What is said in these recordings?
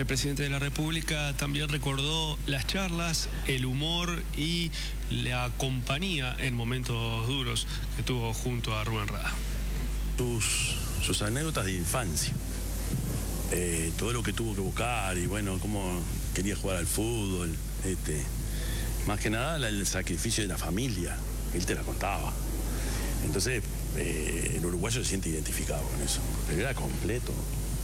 El presidente de la República también recordó las charlas, el humor y la compañía en momentos duros que tuvo junto a Rubén Rada. Sus anécdotas de infancia, todo lo que tuvo que buscar y bueno, cómo quería jugar al fútbol, más que nada el sacrificio de la familia, él te la contaba. Entonces el uruguayo se siente identificado con eso, pero era completo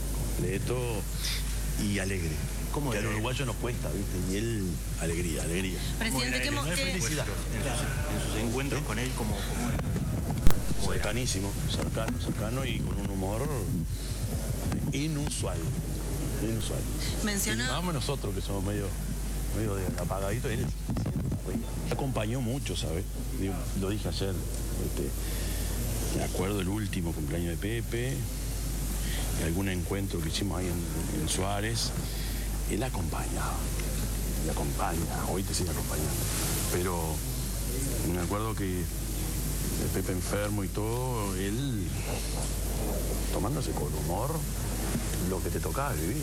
y alegre. ¿Cómo que al uruguayo nos cuesta, ¿viste? Y él, alegría. Presidente, ¿qué felicidad en sus encuentros con él como cercanísimo, cercano y con un humor inusual. Menciona... Vamos nosotros que somos medio apagaditos, él acompañó mucho, ¿sabes? Lo dije ayer, me acuerdo el último cumpleaños de Pepe, y algún encuentro que hicimos ahí en Suárez, él acompaña, hoy te sigue acompañando, pero me acuerdo que el Pepe enfermo y todo, él tomándose con humor lo que te tocaba vivir.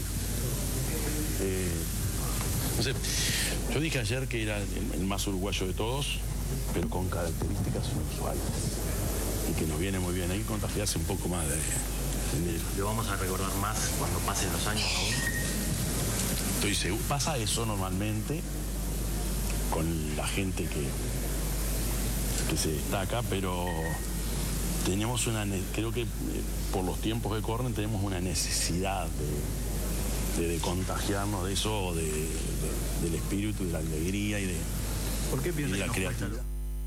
No sé, yo dije ayer que era el más uruguayo de todos, pero con características inusuales y que nos viene muy bien. Hay que contagiarse un poco más de él. Lo vamos a recordar más cuando pasen los años aún. Estoy seguro. Pasa eso normalmente con la gente que se destaca, pero tenemos creo que por los tiempos que corren tenemos una necesidad de contagiarnos de eso, del espíritu, de la alegría y de la creatividad.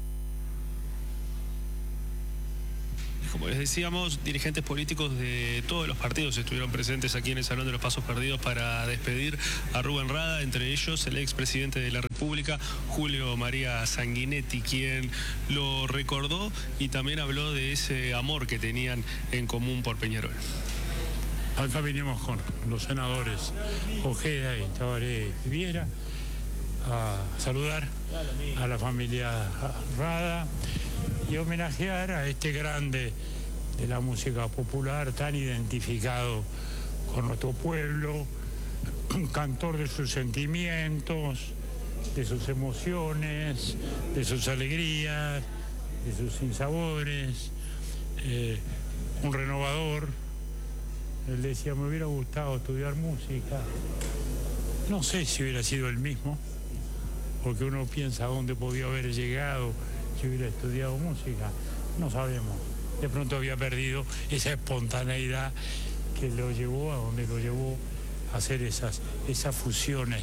Como les decíamos, dirigentes políticos de todos los partidos estuvieron presentes aquí en el Salón de los Pasos Perdidos para despedir a Rubén Rada, entre ellos el expresidente de la República, Julio María Sanguinetti, quien lo recordó y también habló de ese amor que tenían en común por Peñarol. Acá vinimos con los senadores Ojeda y Tabaré Viera a saludar a la familia Rada y homenajear a este grande de la música popular, tan identificado con nuestro pueblo, un cantor de sus sentimientos, de sus emociones, de sus alegrías, de sus sinsabores, un renovador. Él decía, me hubiera gustado estudiar música. No sé si hubiera sido el mismo, porque uno piensa a dónde podía haber llegado si hubiera estudiado música. No sabemos. De pronto había perdido esa espontaneidad que lo llevó a donde lo llevó a hacer esas fusiones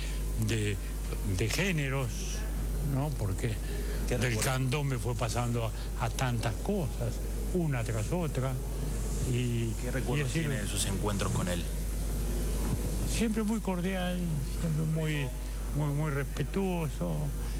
de géneros, ¿no? Porque del candombe fue pasando a tantas cosas, una tras otra. ¿Qué recuerdos tiene de sus encuentros con él? Siempre muy cordial, siempre muy respetuoso,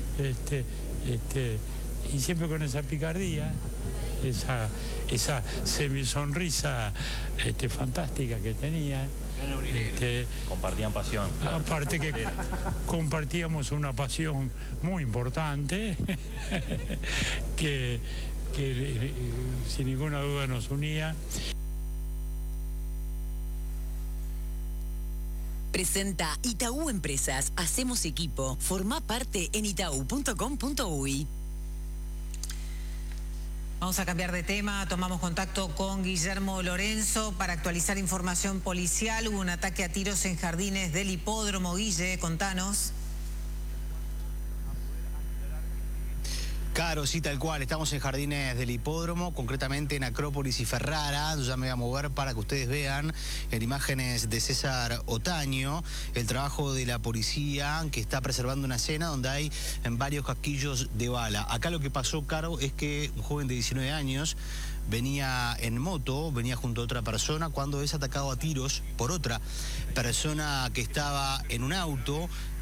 y siempre con esa picardía, esa semisonrisa fantástica que tenía. Compartían pasión. Aparte que compartíamos una pasión muy importante que sin ninguna duda nos unía. Presenta Itaú Empresas. Hacemos equipo. Forma parte en itaú.com.uy. Vamos a cambiar de tema. Tomamos contacto con Guillermo Lorenzo para actualizar información policial. Hubo un ataque a tiros en jardines del hipódromo. Guille, contanos. Claro, sí, tal cual. Estamos en Jardines del Hipódromo, concretamente en Acrópolis y Ferrara. Yo ya me voy a mover para que ustedes vean en imágenes de César Otaño el trabajo de la policía que está preservando una escena donde hay varios casquillos de bala. Acá lo que pasó, Caro, es que un joven de 19 años venía en moto, venía junto a otra persona cuando es atacado a tiros por otra persona que estaba en un auto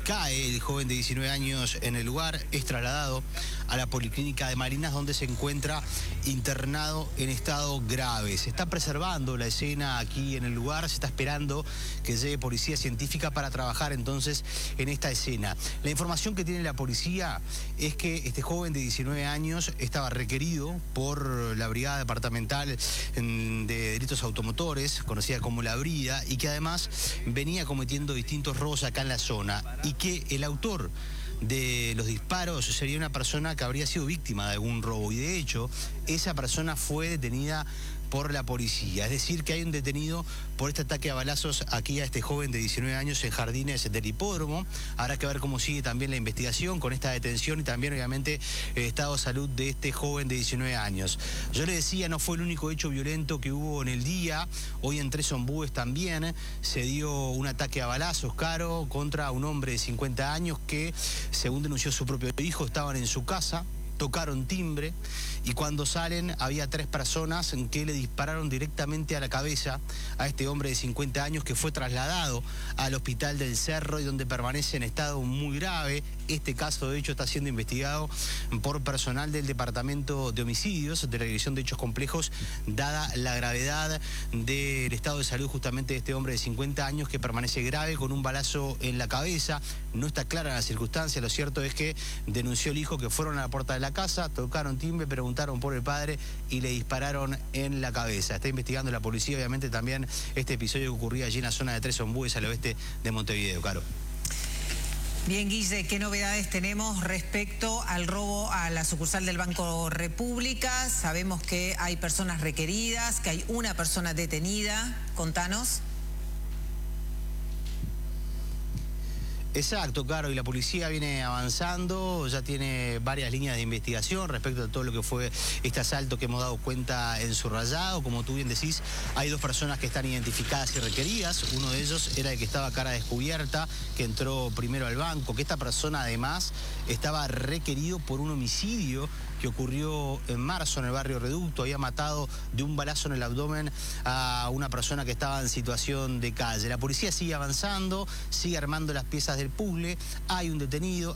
cae el joven de 19 años en el lugar, es trasladado a la Policlínica de Marinas, donde se encuentra internado en estado grave. Se está preservando la escena aquí en el lugar, se está esperando que llegue policía científica para trabajar entonces en esta escena. La información que tiene la policía es que este joven de 19 años estaba requerido por la Brigada Departamental de Delitos Automotores, conocida como La Brida, y que además venía cometiendo distintos robos acá en la zona, y que el autor de los disparos sería una persona que habría sido víctima de algún robo, y de hecho esa persona fue detenida por la policía. Es decir, que hay un detenido por este ataque a balazos aquí a este joven de 19 años en Jardines del Hipódromo. Habrá que ver cómo sigue también la investigación con esta detención y también obviamente el estado de salud de este joven de 19 años. Yo le decía, no fue el único hecho violento que hubo en el día. Hoy en Tres Ombúes también se dio un ataque a balazos, Caro, contra un hombre de 50 años que, según denunció su propio hijo, estaban en su casa, tocaron timbre y cuando salen había 3 personas que le dispararon directamente a la cabeza a este hombre de 50 años, que fue trasladado al hospital del Cerro y donde permanece en estado muy grave. Este caso de hecho está siendo investigado por personal del Departamento de Homicidios de la Dirección de Hechos Complejos, dada la gravedad del estado de salud justamente de este hombre de 50 años que permanece grave con un balazo en la cabeza. No está clara la circunstancia, lo cierto es que denunció el hijo que fueron a la puerta de la casa, tocaron timbre, preguntaron por el padre y le dispararon en la cabeza. Está investigando la policía obviamente también este episodio que ocurría allí en la zona de Tres Ombúes, al oeste de Montevideo, Caro. Bien, Guille, ¿qué novedades tenemos respecto al robo a la sucursal del Banco República? Sabemos que hay personas requeridas, que hay una persona detenida. Contanos. Exacto, Caro, y la policía viene avanzando, ya tiene varias líneas de investigación respecto a todo lo que fue este asalto que hemos dado cuenta en Subrayado. Como tú bien decís, hay 2 personas que están identificadas y requeridas. Uno de ellos era el que estaba a cara descubierta, que entró primero al banco, que esta persona además estaba requerido por un homicidio que ocurrió en marzo en el barrio Reducto. Había matado de un balazo en el abdomen a una persona que estaba en situación de calle. La policía sigue avanzando, sigue armando las piezas del puzzle, hay un detenido.